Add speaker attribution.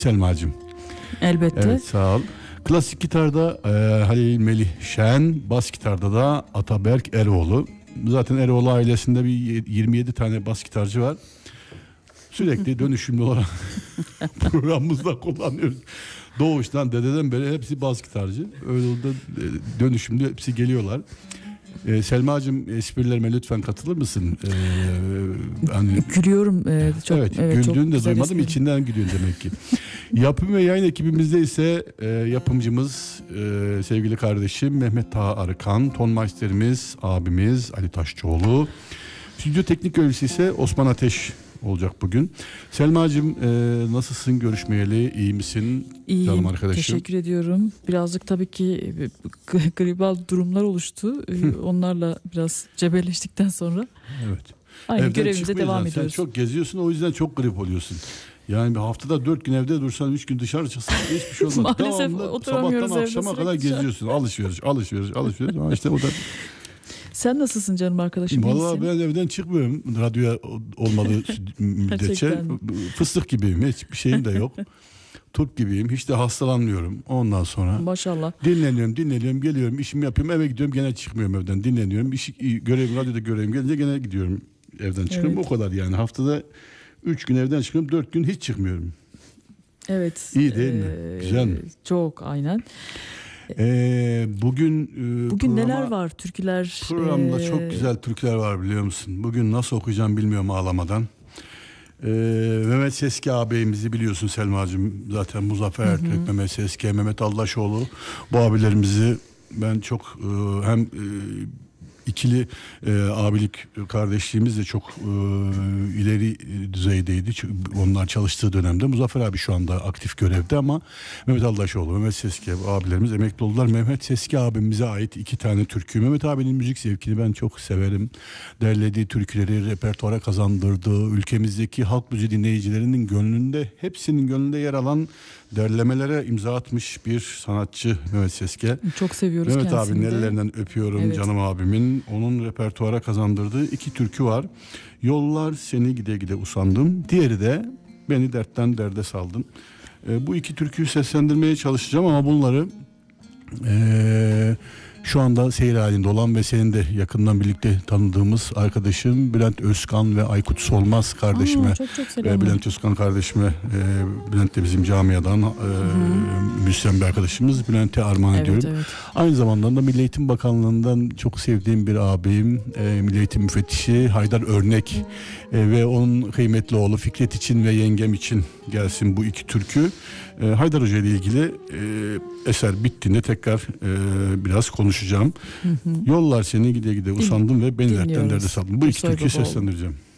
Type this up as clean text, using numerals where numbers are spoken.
Speaker 1: Selma'cığım.
Speaker 2: Elbette.
Speaker 1: Evet, sağ ol. Klasik gitarda Halil Melih Şen, bas gitarda da Ataberk Eroğlu. Zaten Eroğlu ailesinde bir 27 tane bas gitarcı var. Sürekli dönüşümlü olarak programımızda kullanıyoruz. Doğuştan, dededen beri hepsi bas gitarcı. Öyle oldu, dönüşümlü hepsi geliyorlar. Selma'cığım, esprilerime lütfen katılır mısın?
Speaker 2: Hani, gülüyorum. Çok,
Speaker 1: evet, güldüğünü de duymadım.
Speaker 2: espri.
Speaker 1: İçinden gülüyorsun demek ki. Yapım ve yayın ekibimizde ise yapımcımız, sevgili kardeşim Mehmet Taha Arıkan, tonmeisterimiz abimiz Ali Taşçıoğlu, stüdyo teknik görevlisi ise Osman Ateş olacak bugün. Selma'cığım, nasılsın görüşmeyeli? İyi misin?
Speaker 2: İyiyim.
Speaker 1: Canım arkadaşım.
Speaker 2: Teşekkür ediyorum. Birazcık tabii ki gribal durumlar oluştu. Onlarla biraz cebelleştikten sonra
Speaker 1: Evet.
Speaker 2: aynı
Speaker 1: Evden
Speaker 2: görevimize devam
Speaker 1: sen
Speaker 2: ediyoruz.
Speaker 1: çok geziyorsun, o yüzden çok grip oluyorsun. Yani bir haftada 4 gün evde dursan, 3 gün dışarı çıksan hiçbir şey olmaz.
Speaker 2: Maalesef
Speaker 1: Devamlı
Speaker 2: oturamıyoruz
Speaker 1: sabahtan
Speaker 2: evde,
Speaker 1: akşama kadar
Speaker 2: sürekli
Speaker 1: geziyorsun. Alışveriş. Ama işte o da...
Speaker 2: Sen nasılsın canım arkadaşım?
Speaker 1: Vallahi ben evden çıkmıyorum. Radyoya olmadığı müddetçe
Speaker 2: Gerçekten.
Speaker 1: fıstık gibiyim. Hiçbir şeyim de yok. Turp gibiyim. Hiç de hastalanmıyorum. Ondan sonra
Speaker 2: Maşallah.
Speaker 1: dinleniyorum, geliyorum, işimi yapıyorum, eve gidiyorum, gene çıkmıyorum evden. Dinleniyorum. Görevim, radyoda görevim gelince gene gidiyorum, evden çıkıyorum.
Speaker 2: Evet.
Speaker 1: O kadar yani. Haftada 3 gün evden çıkıyorum, 4 gün hiç çıkmıyorum.
Speaker 2: Evet.
Speaker 1: İyi değil mi? Güzel mi?
Speaker 2: Çok, aynen.
Speaker 1: Bugün
Speaker 2: neler var? Türküler.
Speaker 1: Programda çok güzel türküler var, biliyor musun? Bugün nasıl okuyacağım bilmiyorum ağlamadan. Mehmet Seski ağabeyimizi biliyorsun Selma'cığım. Zaten Muzaffer Ertürk, Mehmet Seski, Mehmet Aldaşoğlu. Bu abilerimizi ben çok hem ikili abilik kardeşliğimiz de çok ileri düzeydeydi. Onlar çalıştığı dönemde. Muzaffer abi şu anda aktif görevde ama Mehmet Aldaşoğlu, Mehmet Seski abilerimiz emekli oldular. Mehmet Seski abimize ait 2 tane türkü. Mehmet abinin müzik zevkini ben çok severim. Derlediği türküleri repertuara kazandırdığı, ülkemizdeki halk müziği dinleyicilerinin gönlünde, hepsinin gönlünde yer alan derlemelere imza atmış bir sanatçı Mehmet Seski.
Speaker 2: Çok seviyoruz
Speaker 1: Mehmet
Speaker 2: kendisini.
Speaker 1: abinin ellerinden öpüyorum,
Speaker 2: Evet.
Speaker 1: canım abimin. Onun repertuara kazandırdığı 2 türkü var. Yollar seni gide gide usandım. Diğeri de beni dertten derde saldın. Bu 2 türküyü seslendirmeye çalışacağım ama bunları şu anda seyir halinde olan ve senin de yakından birlikte tanıdığımız arkadaşım Bülent Özkan ve Aykut Solmaz kardeşime,
Speaker 2: Çok selamlar.
Speaker 1: Bülent Özkan kardeşime, Bülent de bizim camiadan müzisyen bir arkadaşımız, Bülent'e armağan ediyorum.
Speaker 2: Evet.
Speaker 1: Aynı zamanda da Milli Eğitim Bakanlığı'ndan çok sevdiğim bir ağabeyim, Milli Eğitim Müfettişi Haydar Örnek ve onun kıymetli oğlu Fikret için ve yengem için gelsin bu 2 türkü. Haydar Hoca ile ilgili eser bittiğinde tekrar biraz konuşacağım. Yollar seni gide gide usandım ve beni dertten derde saldım. Bu 2 türküyü seslendireceğim.